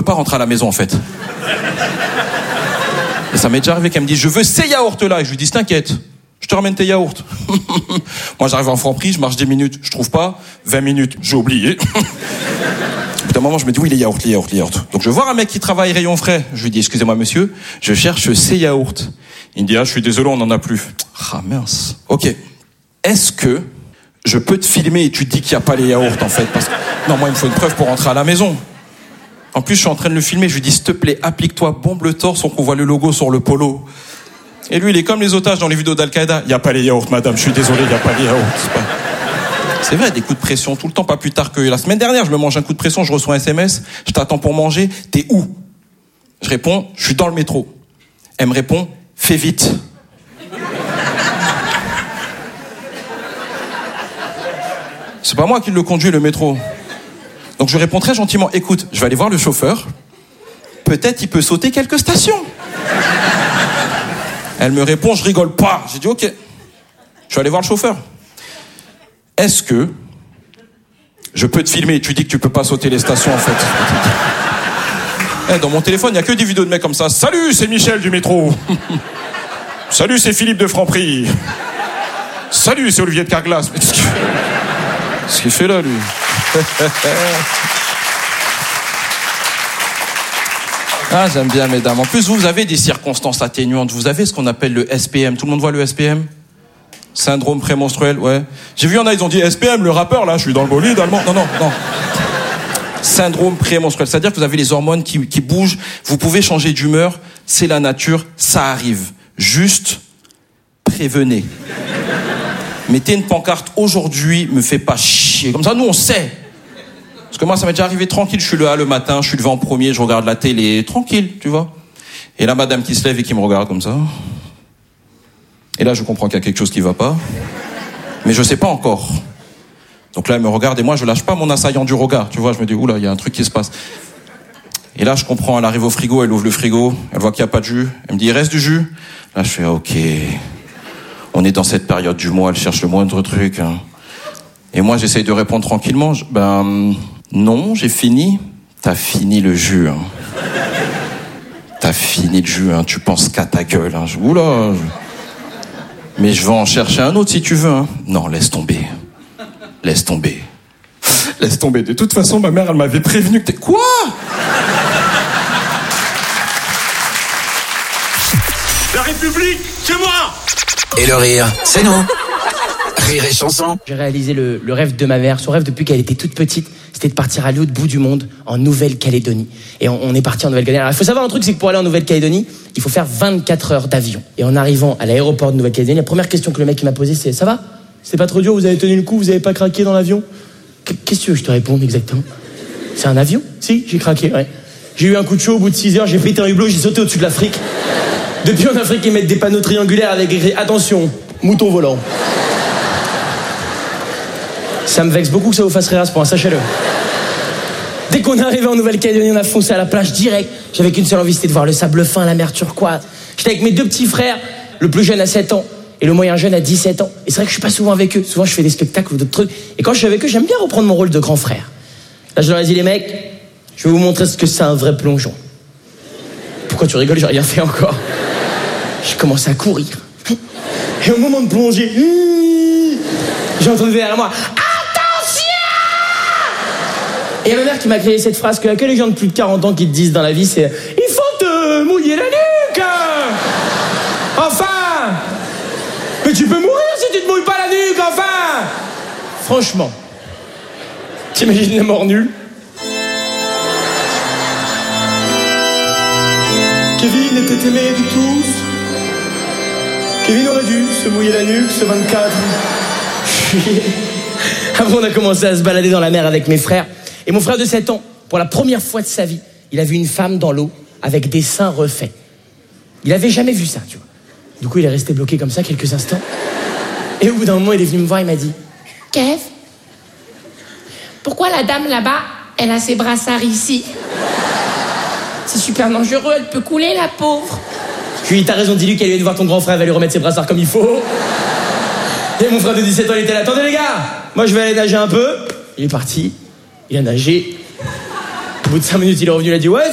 pas rentrer à la maison en fait. Et ça m'est déjà arrivé qu'elle me dise, je veux ces yaourts-là. Et je lui dis, t'inquiète, je te ramène tes yaourts. Moi, j'arrive en Franprix, je marche 10 minutes, je trouve pas. 20 minutes, j'ai oublié. Au bout d'un moment, je me dis, oui, les yaourts. Donc, je vais voir un mec qui travaille rayon frais. Je lui dis, excusez-moi, monsieur, je cherche ces yaourts. Il me dit, ah, je suis désolé, on n'en a plus. Ah, mince. Ok. Est-ce que je peux te filmer et tu te dis qu'il n'y a pas les yaourts, en fait? Parce que, non, moi, il me faut une preuve pour rentrer à la maison. En plus, je suis en train de le filmer, je lui dis, s'il te plaît, applique-toi, bombe le torse, on voit le logo sur le polo. Et lui, il est comme les otages dans les vidéos d'Al-Qaïda. Il n'y a pas les yaourts, madame, je suis désolé, il n'y a pas les yaourts. C'est vrai, des coups de pression, tout le temps, pas plus tard que la semaine dernière, je me mange un coup de pression, je reçois un SMS, je t'attends pour manger, t'es où? Je réponds, je suis dans le métro. Elle me répond, fais vite. C'est pas moi qui le conduis, le métro. Donc je réponds très gentiment, écoute, je vais aller voir le chauffeur, peut-être il peut sauter quelques stations. Elle me répond, je rigole pas. J'ai dit, ok, je vais aller voir le chauffeur. Est-ce que je peux te filmer? Tu dis que tu peux pas sauter les stations en fait. Dans mon téléphone, il n'y a que des vidéos de mecs comme ça. Salut, c'est Michel du métro. Salut, c'est Philippe de Franprix. Salut, c'est Olivier de Carglass. Qu'est-ce qu'il fait là, lui? Ah, j'aime bien, mesdames. En plus, vous avez des circonstances atténuantes. Vous avez ce qu'on appelle le SPM. Tout le monde voit le SPM? Syndrome prémenstruel, ouais. J'ai vu, il y en a, ils ont dit SPM, le rappeur, là, je suis dans le bolide allemand. Non. Syndrome prémenstruel. C'est-à-dire que vous avez les hormones qui bougent. Vous pouvez changer d'humeur. C'est la nature. Ça arrive. Juste, prévenez. Mettez une pancarte, aujourd'hui, me fais pas chier. Comme ça, nous, on sait. Parce que moi, ça m'est déjà arrivé tranquille. Je suis là le matin, je suis devant en premier, je regarde la télé, tranquille, tu vois. Et là, madame qui se lève et qui me regarde comme ça. Et là, je comprends qu'il y a quelque chose qui va pas. Mais je sais pas encore. Donc là, elle me regarde et moi, je lâche pas mon assaillant du regard. Tu vois, je me dis, oula, il y a un truc qui se passe. Et là, je comprends, elle arrive au frigo, elle ouvre le frigo, elle voit qu'il n'y a pas de jus. Elle me dit, il reste du jus? Là, je fais, ok. On est dans cette période du mois, elle cherche le moindre truc. Hein. Et moi, j'essaye de répondre tranquillement. Non, j'ai fini. T'as fini le jus. Hein. T'as fini le jus, hein. Tu penses qu'à ta gueule. Hein. Oula. Mais je vais en chercher un autre si tu veux. Hein. Non, laisse tomber. Laisse tomber. Laisse tomber. De toute façon, ma mère, elle m'avait prévenu que t'es... Quoi? La République, c'est moi! Et le rire, c'est nous. Rire et chanson. J'ai réalisé le rêve de ma mère. Son rêve depuis qu'elle était toute petite, c'était de partir à l'autre bout du monde, en Nouvelle-Calédonie. Et on est parti en Nouvelle-Calédonie. Alors, il faut savoir un truc, c'est que pour aller en Nouvelle-Calédonie, il faut faire 24 heures d'avion. Et en arrivant à l'aéroport de Nouvelle-Calédonie, la première question que le mec m'a posée, c'est « Ça va? C'est pas trop dur? Vous avez tenu le coup? Vous avez pas craqué dans l'avion ?» Qu'est-ce que tu veux que je te réponde exactement? C'est un avion? Si, j'ai craqué, ouais. J'ai eu un coup de chaud au bout de 6 heures, j'ai pris un hublot, j'ai sauté au-dessus de l'Afrique. Depuis en Afrique, ils mettent des panneaux triangulaires avec écrit « Attention, mouton volant ». Ça me vexe beaucoup que ça vous fasse rire à ce point, sachez-le. Dès qu'on est arrivé en Nouvelle-Calédonie, on a foncé à la plage direct. J'avais qu'une seule envie, c'était de voir le sable fin, la mer turquoise. J'étais avec mes 2 petits frères, le plus jeune à 7 ans et le moyen jeune à 17 ans. Et c'est vrai que je suis pas souvent avec eux. Souvent, je fais des spectacles ou d'autres trucs. Et quand je suis avec eux, j'aime bien reprendre mon rôle de grand frère. Là, je leur ai dit, les mecs, je vais vous montrer ce que c'est un vrai plongeon. Pourquoi tu rigoles? J'ai rien fait encore. J'ai commencé à courir. Et au moment de plonger, j'ai entendu derrière moi, attention! Et il y a ma mère qui m'a créé cette phrase que les gens de plus de 40 ans qui te disent dans la vie, c'est « Il faut te mouiller la nuque! Enfin! Mais tu peux mourir si tu te mouilles pas la nuque, enfin! » Franchement, t'imagines la mort nulle? Kevin était aimé de tous. Kevin aurait dû se mouiller la nuque ce 24. Après, on a commencé à se balader dans la mer avec mes frères. Et mon frère de 7 ans, pour la première fois de sa vie, il a vu une femme dans l'eau avec des seins refaits. Il avait jamais vu ça, tu vois. Du coup, il est resté bloqué comme ça quelques instants. Et au bout d'un moment, il est venu me voir, il m'a dit « Kev, pourquoi la dame là-bas, elle a ses brassards ici? C'est super dangereux, elle peut couler, la pauvre. » Je lui ai dit « T'as raison, dis-lui qu'elle vient de voir ton grand frère, elle va lui remettre ses brassards comme il faut. » Et mon frère de 17 ans, il était là. « Attendez les gars, moi je vais aller nager un peu. » Il est parti, il a nagé. Au bout de 5 minutes, il est revenu, il a dit « Ouais,